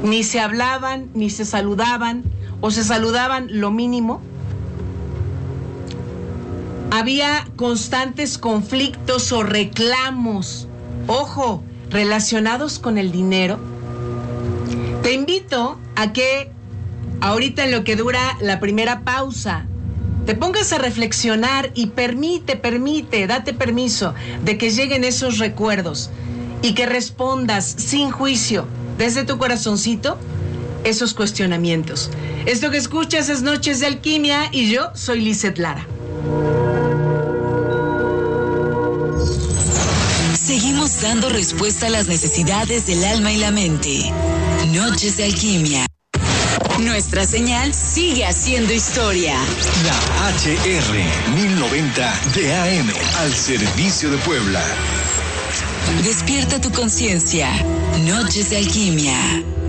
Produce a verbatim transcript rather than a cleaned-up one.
Ni se hablaban, ni se saludaban, o se saludaban lo mínimo. Había constantes conflictos o reclamos, ojo, relacionados con el dinero. Te invito a que ahorita, en lo que dura la primera pausa, te pongas a reflexionar y permite, permite, date permiso de que lleguen esos recuerdos y que respondas sin juicio, desde tu corazoncito, esos cuestionamientos. Esto que escuchas es Noches de Alquimia y yo soy Lizeth Lara. Seguimos dando respuesta a las necesidades del alma y la mente. Noches de Alquimia. Nuestra señal sigue haciendo historia. La H R mil noventa de A M al servicio de Puebla. Despierta tu conciencia. Noches de Alquimia.